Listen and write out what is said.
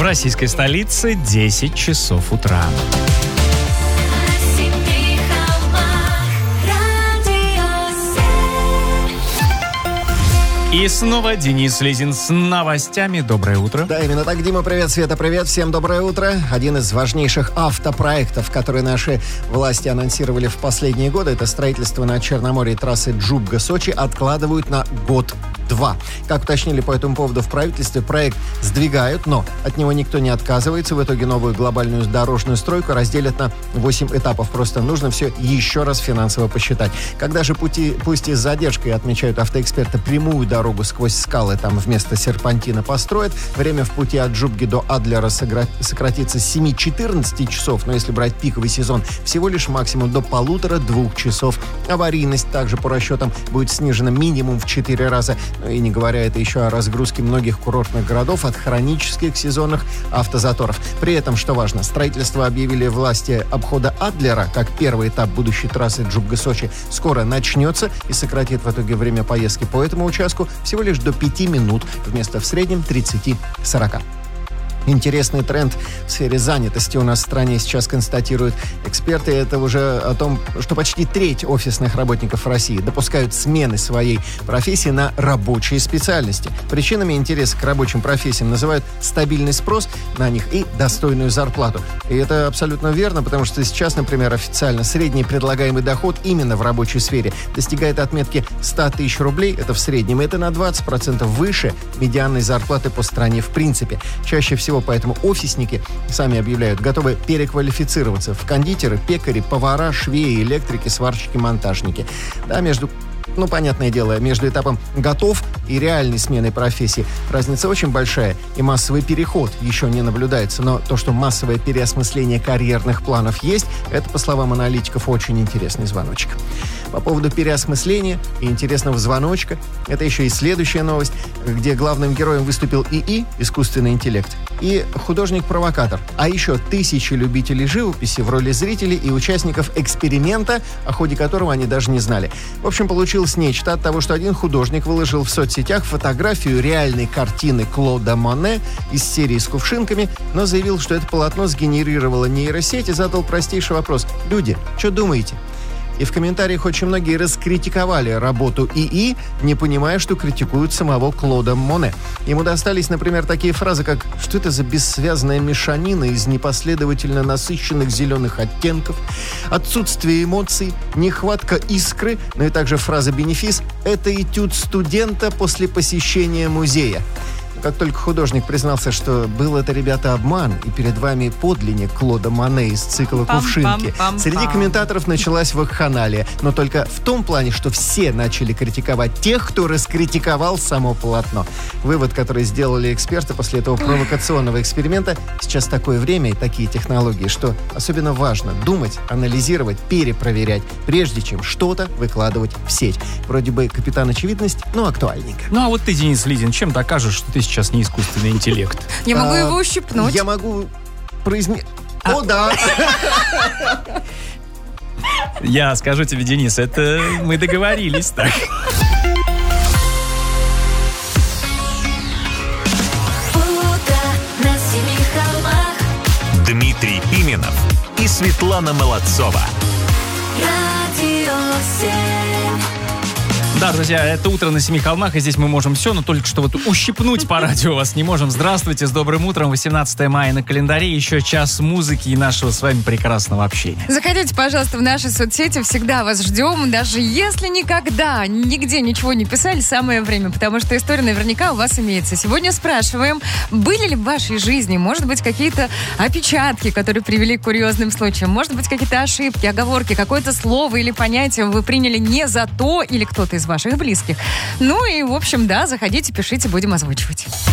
российской столице 10 часов утра. И снова Денис Лизин с новостями. Доброе утро. Да, именно так, Дима, привет, Света, привет, всем доброе утро. Один из важнейших автопроектов, которые наши власти анонсировали в последние годы, это строительство на Черноморье трассы Джубга-Сочи, откладывают на год-два. Как уточнили по этому поводу в правительстве, проект сдвигают, но от него никто не отказывается. В итоге новую глобальную дорожную стройку разделят на 8 этапов. Просто нужно все еще раз финансово посчитать. Когда же пусть и с задержкой, отмечают автоэксперты, прямую дорогу сквозь скалы там вместо серпантина построят, время в пути от Джубги до Адлера сократится с 7-14 часов, но если брать пиковый сезон, всего лишь максимум до 1,5-2 часов. Аварийность также по расчетам будет снижена минимум в 4 раза. Ну и не говоря это еще о разгрузке многих курортных городов от хронических сезонных автозаторов. При этом, что важно, строительство объявили власти обхода Адлера как первый этап будущей трассы Джубга-Сочи скоро начнется и сократит в итоге время поездки по этому участку всего лишь до 5 минут вместо в среднем 30-40. Интересный тренд в сфере занятости у нас в стране сейчас констатируют эксперты. Это уже о том, что почти треть офисных работников России допускают смены своей профессии на рабочие специальности. Причинами интереса к рабочим профессиям называют стабильный спрос на них и достойную зарплату. И это абсолютно верно, потому что сейчас, например, официально средний предлагаемый доход именно в рабочей сфере достигает отметки 100 тысяч рублей, это в среднем, это на 20% выше медианной зарплаты по стране в принципе. Чаще всего поэтому офисники, сами объявляют, готовы переквалифицироваться в кондитеры, пекари, повара, швеи, электрики, сварщики, монтажники. Да, понятное дело, между этапом «готов» и реальной сменой профессии разница очень большая, и массовый переход еще не наблюдается. Но то, что массовое переосмысление карьерных планов есть, это, по словам аналитиков, очень интересный звоночек. По поводу переосмысления и интересного звоночка, это еще и следующая новость, где главным героем выступил ИИ, искусственный интеллект, и художник-провокатор, а еще тысячи любителей живописи в роли зрителей и участников эксперимента, о ходе которого они даже не знали. В общем, получилось нечто от того, что один художник выложил в соцсетях фотографию реальной картины Клода Моне из серии с кувшинками, но заявил, что это полотно сгенерировала нейросеть и задал простейший вопрос: «Люди, что думаете?» И в комментариях очень многие раскритиковали работу ИИ, не понимая, что критикуют самого Клода Моне. Ему достались, например, такие фразы, как «что это за бессвязная мешанина из непоследовательно насыщенных зеленых оттенков», «отсутствие эмоций», «нехватка искры», ну и также фраза «бенефис» — «это этюд студента после посещения музея». Как только художник признался, что был это, ребята, обман, и перед вами подлинник Клода Моне из цикла «Кувшинки», среди комментаторов началась вакханалия, но только в том плане, что все начали критиковать тех, кто раскритиковал само полотно. Вывод, который сделали эксперты после этого провокационного эксперимента: сейчас такое время и такие технологии, что особенно важно думать, анализировать, перепроверять, прежде чем что-то выкладывать в сеть. Вроде бы капитан очевидность, но актуальненько. Ну а вот ты, Денис Лизин, чем докажешь, что ты сейчас не искусственный интеллект? Я могу его ущипнуть. Я могу О, да! Я скажу тебе, Денис, это мы договорились так. Дмитрий Пименов и Светлана Молодцова. Да, друзья, это «Утро на Семи холмах», и здесь мы можем все, но только что вот ущипнуть по радио вас не можем. Здравствуйте, с добрым утром, 18 мая на календаре, еще час музыки и нашего с вами прекрасного общения. Заходите, пожалуйста, в наши соцсети, всегда вас ждем, даже если никогда, нигде ничего не писали, самое время, потому что история наверняка у вас имеется. Сегодня спрашиваем, были ли в вашей жизни, может быть, какие-то опечатки, которые привели к курьезным случаям, может быть, какие-то ошибки, оговорки, какое-то слово или понятие вы приняли не за то, или кто-то из ваших близких. Ну и, в общем, да, заходите, пишите, будем озвучивать.